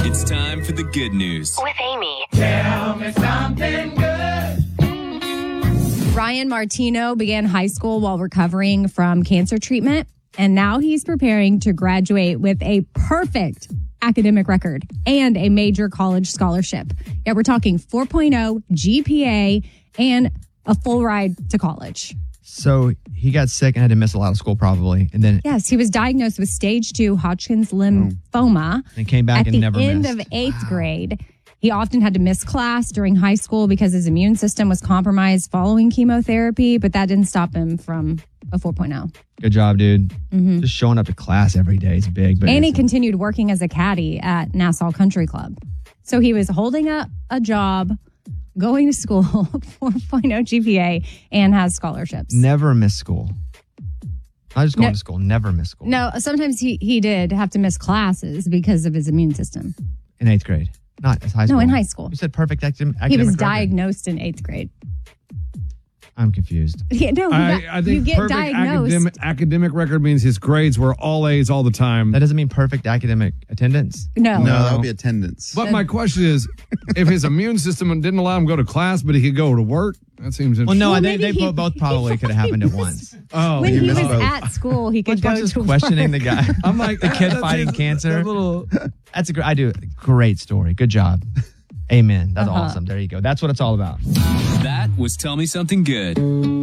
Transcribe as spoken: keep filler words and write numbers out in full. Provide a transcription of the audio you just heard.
It's time for the good news with Amy. Tell me something good. Ryan Martino began high school while recovering from cancer treatment, and now he's preparing to graduate with a perfect academic record and a major college scholarship. Yeah, we're talking four point oh G P A and a full ride to college. So he got sick and had to miss a lot of school probably. And then Yes, he was diagnosed with stage two Hodgkin's lymphoma. and came back at and the never end missed. of eighth grade. He often had to miss class during high school because his immune system was compromised following chemotherapy, but that didn't stop him from a four point oh. Good job, dude. Just showing up to class every day is big. But And he it's- continued working as a caddy at Nassau Country Club. So he was holding a, a job, going to school, four point oh G P A, and has scholarships. never miss school. I just going No- to school, never miss school. No, sometimes he, he did have to miss classes because of his immune system. In eighth grade. Not as high school. No, in high school. You said perfect academic. He was record. diagnosed in eighth grade. I'm confused. Yeah, no, you, I, got- I think you get perfect diagnosed. academic, academic record means his grades were all A's all the time. That doesn't mean perfect academic attendance. No. No, that would be attendance. But my question is, if his immune system didn't allow him to go to class, but he could go to work, that seems Well, interesting. no, Well, they, maybe they he- both, both probably could have happened at once. Oh, When you he was missed both. at school, he could Bunch go just to questioning work. the guy. I'm like the kid that's fighting his- cancer. that little, That's a great. I do. Great story. Good job. Amen. That's Uh-huh. awesome. There you go. That's what it's all about. That was Tell Me Something Good.